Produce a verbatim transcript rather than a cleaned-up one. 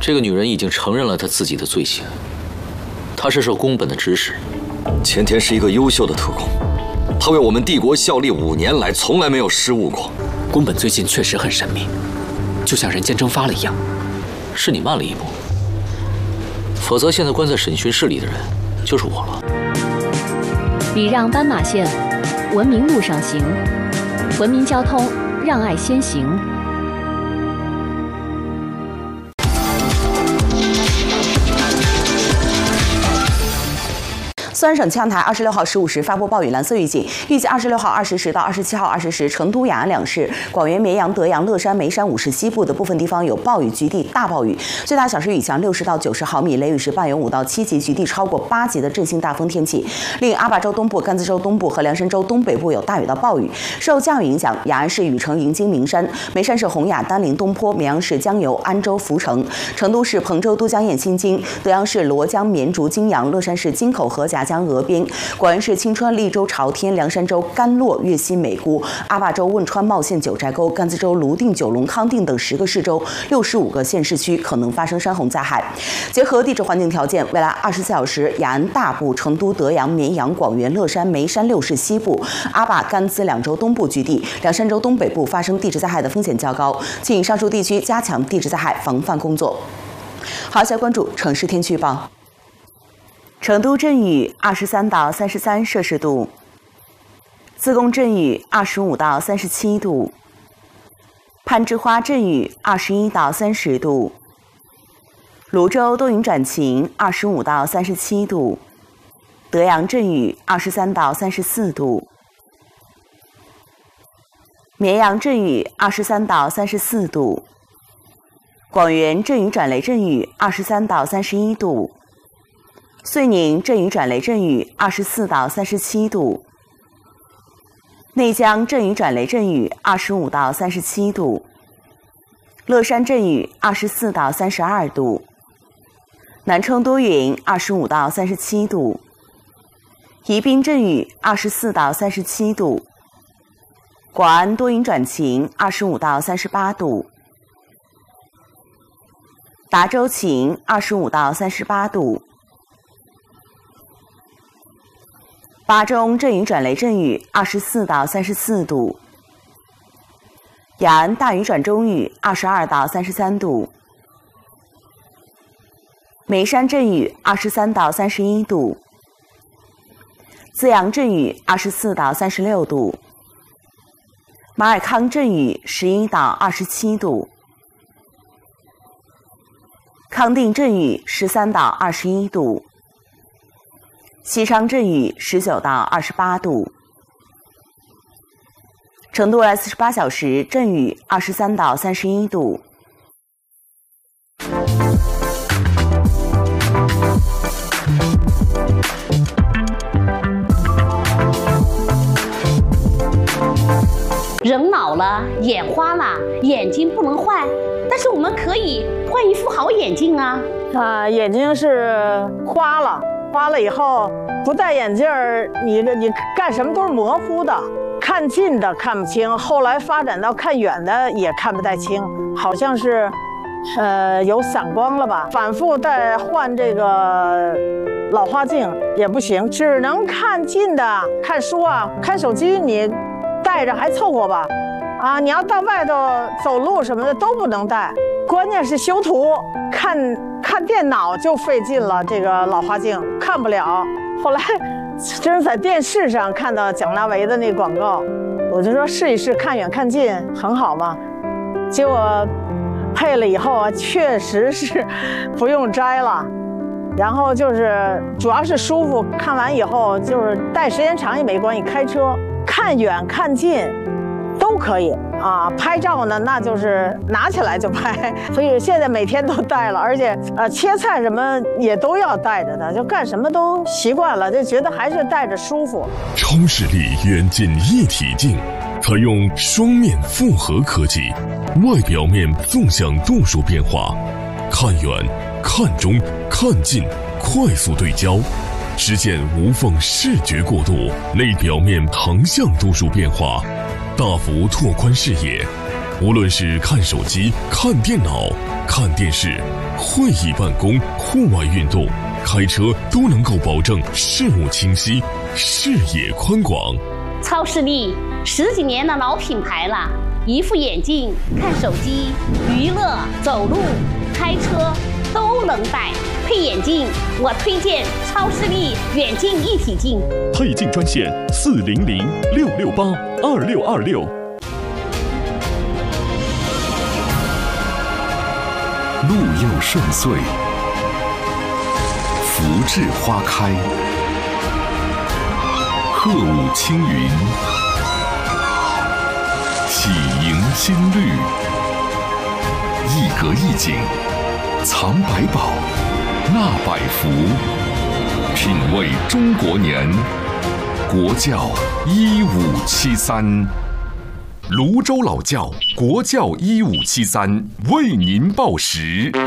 这个女人已经承认了她自己的罪行，她是受宫本的指使。 前田是一个优秀的特工，他为我们帝国效力五年来，从来没有失误过。 宫本最近确实很神秘，就像人间蒸发了一样。 是你慢了一步，否则现在关在审讯室里的人就是我了。 礼让斑马线，文明路上行，文明交通，让爱先行。 苏安省气象台二十六号十五时发布暴雨蓝色预警，预计二十六号二十时到二十七号二十时，成都、雅安两市、广元、绵阳、德阳、乐山、眉山五市西部的部分地方有暴雨，局地大暴雨，最大小时雨强六十到九十毫米，雷雨时伴有五到七级，局地超过八级的阵性大风天气。另阿坝州东部、甘孜州东部和凉山州东北部有大雨到暴雨。受降雨影响，雅安市禹城、迎津、名山；眉山市洪雅、丹陵、东坡；绵阳市江油、安州、福城；成都市彭州、都江堰、新津；德阳市罗江、绵竹、金阳；乐山市金口、何家江、峨边；广元市青川、利州、朝天；凉山州甘洛、岳西、美姑；阿坝州汶川、茂县、九寨沟；甘孜州泸定、九龙、康定等十个市州、六十五个县市区可能发生山洪灾害。结合地质环境条件，未来二十四小时，雅安大部、成都、德阳、绵阳、广元、乐山、眉山六市西部、阿坝、甘孜两州东部局地、凉山州东北部发生地质灾害的风险较高，请上述地区加强地质灾害防范工作。好，下关注城市天气预报。成都阵雨二十三到三十三摄氏度，自贡阵雨二十五到三十七度，攀枝花阵雨二十一到三十度，泸州多云转晴二十五到三十七度，德阳阵雨二十三到三十四度，绵阳阵雨二十三到三十四度，广元阵雨转雷阵雨二十三到三十一度。遂宁阵雨转雷阵雨二十四到三十七度，内江阵雨转雷阵雨二十五到三十七度，乐山阵雨二十四到三十二度，南充多云二十五到三十七度，宜宾阵雨二十四到三十七度，广安多云转晴二十五到三十八度，达州晴二十五到三十八度。巴中阵雨转雷阵雨二十四到三十四度，雅安大雨转中雨二十二到三十三度，眉山阵雨二十三到三十一度，资阳阵雨二十四到三十六度，马尔康阵雨十一到二十七度，康定阵雨十三到二十一度。西昌阵雨十九到二十八度，成都未来四十八小时阵雨二十三到三十一度。 人老了，眼花了，眼睛不能换，但是我们可以换一副好眼镜啊！ 啊，眼睛是花了。花了以后不戴眼镜儿，你你干什么都是模糊的，看近的看不清，后来发展到看远的也看不太清，好像是，呃，有散光了吧？反复戴换这个老花镜也不行，只能看近的，看书啊，看手机你戴着还凑合吧，啊，你要到外头走路什么的都不能戴，关键是修图看。看电脑就费劲了，这个老花镜看不了。后来真是在电视上看到蒋大为的那广告，我就说试一试，看远看近很好嘛。结果配了以后啊，确实是不用摘了。然后就是主要是舒服，看完以后就是戴时间长也没关系，开车看远看近都可以。啊，拍照呢，那就是拿起来就拍，所以现在每天都带了，而且呃切菜什么也都要带着的，就干什么都习惯了，就觉得还是带着舒服。 超视力远近一体镜，采用双面复合科技，外表面纵向度数变化，看远、看中、看近，快速对焦，实现无缝视觉过渡，内表面横向度数变化。大幅拓宽视野，无论是看手机、看电脑， 看电视、会议办公、户外运动、开车都能够保证视目清晰、视野宽广。 超视力十几年的老品牌了，一副眼镜看手机、娱乐、走路、开车都能戴。配眼镜，我推荐超视力远近一体镜。 配镜专线四零零六六八二六二六。 路又顺遂，福至花开，鹤舞青云，喜迎新绿，一格一景，藏百宝，纳百福，品味中国年，国窖一五七三。泸州老窖国窖一五七三为您报时。